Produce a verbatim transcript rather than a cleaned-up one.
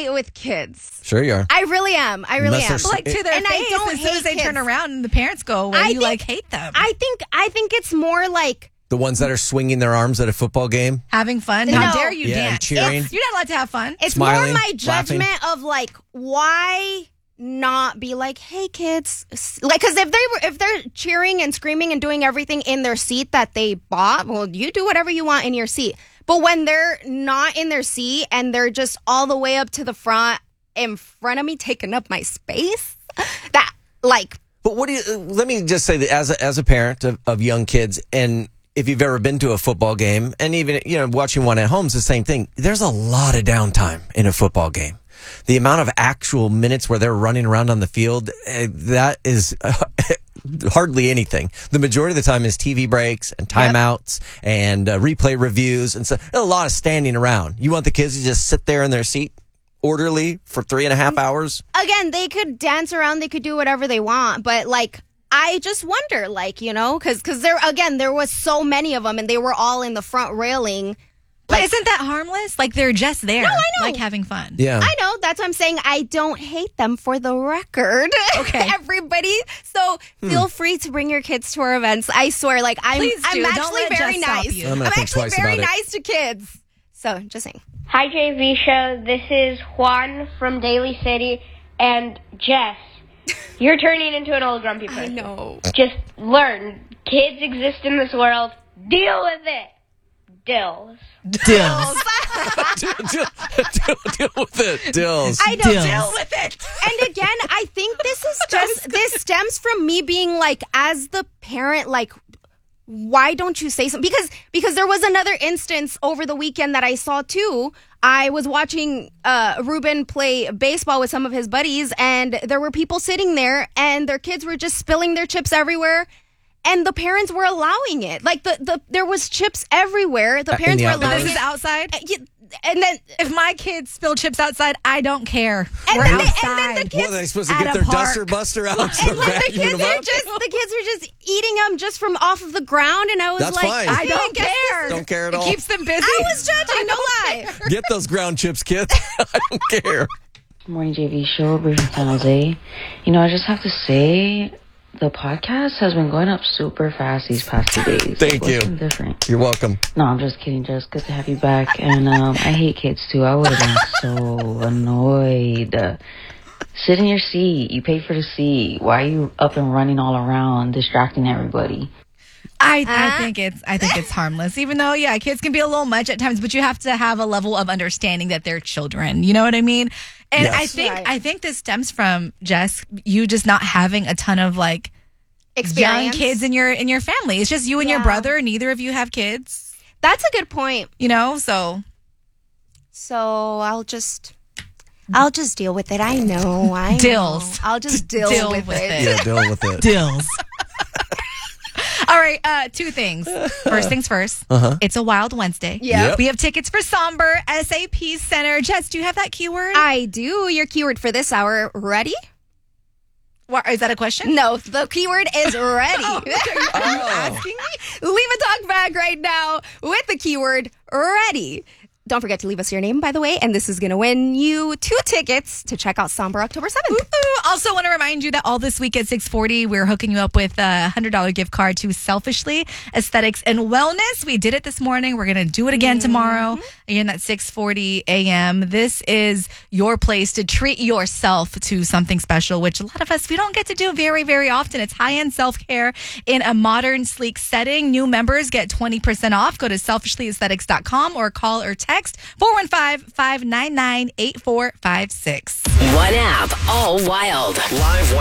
anti with kids. Sure you are. I really am. I really Unless am. they're- Like to their And I face, don't as soon as hate they turn kids. around and the parents go away, I you think- like hate them. I think I think it's more like The ones that are swinging their arms at a football game. Having fun. No. How dare you Yeah, and dance? cheering. It's- You're not allowed to have fun. it's Smiling, more my laughing. judgment of like why not be like, hey kids, s- like because if they were if they're cheering and screaming and doing everything in their seat that they bought, well, you do whatever you want in your seat. But when they're not in their seat and they're just all the way up to the front in front of me, taking up my space, that like. But what do you, uh, let me just say that as a, as a parent of, of young kids, and if you've ever been to a football game, and even, you know, watching one at home is the same thing. There's a lot of downtime in a football game. The amount of actual minutes where they're running around on the field, uh, that is uh, hardly anything. The majority of the time is T V breaks and timeouts and uh, replay reviews. And so a lot of standing around. You want the kids to just sit there in their seat orderly for three and a half hours? Again, they could dance around, they could do whatever they want, but like I just wonder, like, you know, because because there again there was so many of them and they were all in the front railing. But isn't that harmless? Like they're just there. No, I know. Like having fun. Yeah. I know, that's what I'm saying. I don't hate them, for the record. Okay. Everybody. So feel free to bring your kids to our events. I swear, like I'm Please do. I'm Don't actually let very Jess stop nice. you. I'm I'm, gonna think actually twice very about it. nice to kids. So just saying. Hi, J V Show. This is Juan from Daly City. And Jess, you're turning into an old grumpy person. No. Just learn. Kids exist in this world. Deal with it. Dills. Dills. deal, deal, deal, deal with it. Dills. I know. Dills. Deal with it. And again, I think this is just this stems from me being like, as the parent, like, why don't you say something? Because because there was another instance over the weekend that I saw too. I was watching uh, Ruben play baseball with some of his buddies, and there were people sitting there, and their kids were just spilling their chips everywhere. And the parents were allowing it. Like, the, the there was chips everywhere. The Uh, in parents the were outdoors. allowing This is it. outside. Uh, yeah, And then If my kids spill chips outside, I don't care. And We're then the- and outside. then the What kids are they supposed to at get a their park. duster buster out and And start like the vacuuming kids them are up? just the kids were just eating them just from off of the ground, and I was That's like, fine. I I don't don't guess care. this- Don't care at It all. keeps them busy. I was judging, no lie. Get those ground chips, kids. I don't care. Good morning, J V Show. Bruce from San Jose. You know, I just have to say, the podcast has been going up super fast these past two days. Thank What's you. been different? You're welcome. No, I'm just kidding. Just good to have you back. And um, I hate kids too. I would have been so annoyed. Uh, sit in your seat. You paid for the seat. Why are you up and running all around, distracting everybody? I, I Uh. think it's I think it's harmless. Even though, yeah, kids can be a little much at times, but you have to have a level of understanding that they're children. You know what I mean? And Yes. I think Right. I think this stems from Jess, you just not having a ton of like young Experience. kids in your in your family. It's just you and your Yeah. brother. Neither of you have kids. That's a good point. You know, so So I'll just, I'll just deal with it. I know. I Dills. know. I'll just deal, Deal with, with it. it. Yeah, deal with it. dills. All right, uh, two things. First things first. Uh-huh. It's a Wild Wednesday. Yeah. Yep. We have tickets for Somber S A P Center. Jess, do you have that keyword? I do. Your keyword for this hour, ready? Wha- Is that a question? No, the keyword is ready. Are you asking me? Leave a talk bag right now with the keyword ready. Don't forget to leave us your name, by the way, and this is going to win you two tickets to check out Somber October seventh. Ooh, also want to remind you that all this week at six forty, we're hooking you up with a one hundred dollars gift card to Selfishly Aesthetics and Wellness. We did it this morning. We're going to do it again tomorrow, again at six forty a.m. This is your place to treat yourself to something special, which a lot of us, we don't get to do very, very often. It's high-end self-care in a modern, sleek setting. New members get twenty percent off. Go to selfishly aesthetics dot com or call or text four one five, five nine nine, eight four five six. One app, all wild. Live